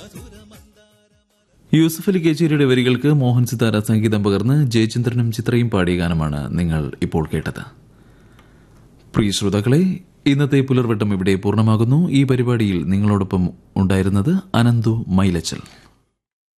യൂസഫ് അലി കേച്ചേരിയുടെ വരികൾക്ക് മോഹൻ സിതാര സംഗീതം പകർന്ന് ജയചന്ദ്രനും ചിത്രയും പാടിയ ഗാനമാണ് നിങ്ങൾ ഇപ്പോൾ കേട്ടത്. പ്രിയ ശ്രോതാക്കളെ, ഇന്നത്തെ പുലർവട്ടം ഇവിടെ പൂർണ്ണമാകുന്നു. ഈ പരിപാടിയിൽ നിങ്ങളോടൊപ്പം ഉണ്ടായിരുന്നത് അനന്തു മൈലച്ചൽ.